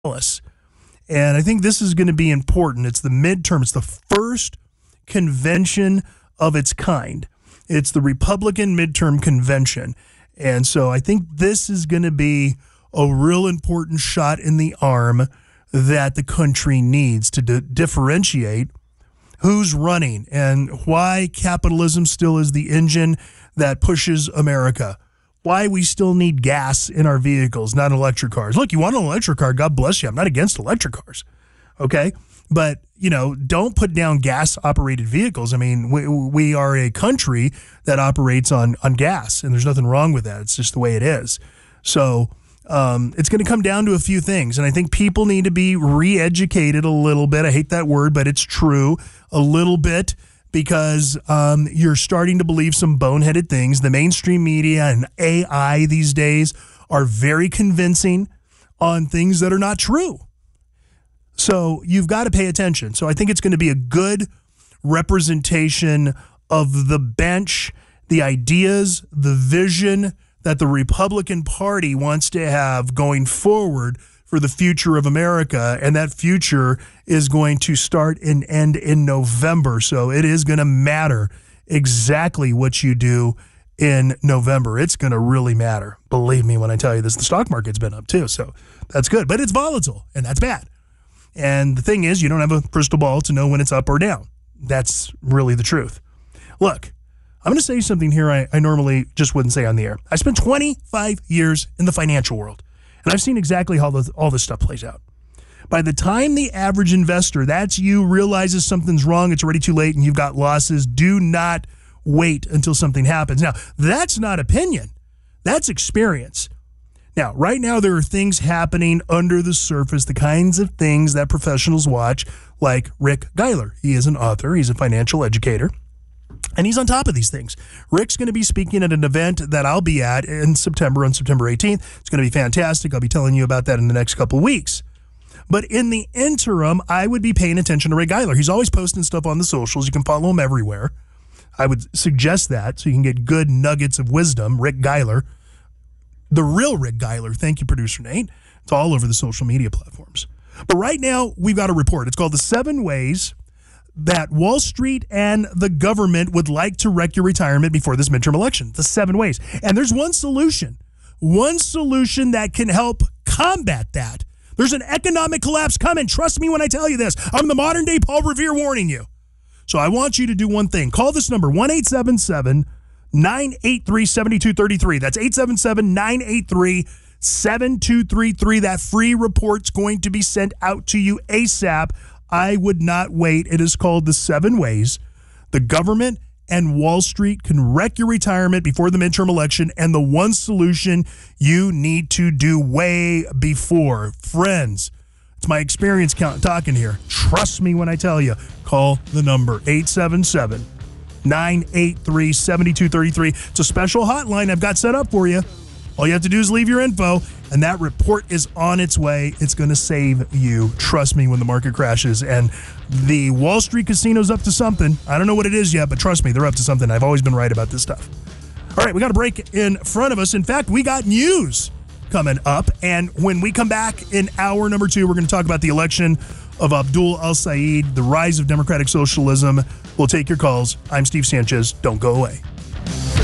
us. And I think this is going to be important. It's the midterm. It's the first convention of its kind. It's the Republican midterm convention. And so I think this is going to be a real important shot in the arm that the country needs to differentiate who's running and why capitalism still is the engine that pushes America. Why we still need gas in our vehicles, not electric cars. Look, you want an electric car, God bless you. I'm not against electric cars, okay? But, don't put down gas-operated vehicles. I mean, we are a country that operates on gas, and there's nothing wrong with that. It's just the way it is. So it's going to come down to a few things, and I think people need to be re-educated a little bit. I hate that word, but it's true, a little bit, because you're starting to believe some boneheaded things. The mainstream media and AI these days are very convincing on things that are not true. So you've got to pay attention. So I think it's going to be a good representation of the bench, the ideas, the vision that the Republican Party wants to have going forward for the future of America, and that future is going to start and end in November. So it is going to matter exactly what you do in November. It's going to really matter. Believe me when I tell you this. The stock market's been up too, so that's good. But it's volatile, and that's bad. And the thing is, you don't have a crystal ball to know when it's up or down. That's really the truth. Look, I'm going to say something here I normally just wouldn't say on the air. I spent 25 years in the financial world, and I've seen exactly how all this stuff plays out. By the time the average investor, that's you, realizes something's wrong, it's already too late, and you've got losses, do not wait until something happens. Now, that's not opinion. That's experience. Now, right now, there are things happening under the surface, the kinds of things that professionals watch, like Rick Geiler. He is an author. He's a financial educator. And he's on top of these things. Rick's going to be speaking at an event that I'll be at in September, on September 18th. It's going to be fantastic. I'll be telling you about that in the next couple of weeks. But in the interim, I would be paying attention to Rick Geiler. He's always posting stuff on the socials. You can follow him everywhere. I would suggest that so you can get good nuggets of wisdom. Rick Geiler, the real Rick Geiler. Thank you, Producer Nate. It's all over the social media platforms. But right now, we've got a report. It's called The 7 Ways that Wall Street and the government would like to wreck your retirement before this midterm election. The 7 ways. And there's one solution that can help combat that. There's an economic collapse coming. Trust me when I tell you this. I'm the modern day Paul Revere warning you. So I want you to do one thing. Call this number, 1-877-983-7233. That's 877-983-7233. That free report's going to be sent out to you ASAP. I would not wait. It is called The 7 Ways the Government and Wall Street can wreck your retirement before the midterm election, and the one solution you need to do way before. Friends, it's my experience talking here. Trust me when I tell you. Call the number, 877-983-7233. It's a special hotline I've got set up for you. All you have to do is leave your info, and that report is on its way. It's going to save you. Trust me when the market crashes. And the Wall Street casino's up to something. I don't know what it is yet, but trust me, they're up to something. I've always been right about this stuff. All right, we got a break in front of us. In fact, we got news coming up. And when we come back in hour number 2, we're going to talk about the election of Abdul El-Sayed, the rise of democratic socialism. We'll take your calls. I'm Steve Sanchez. Don't go away.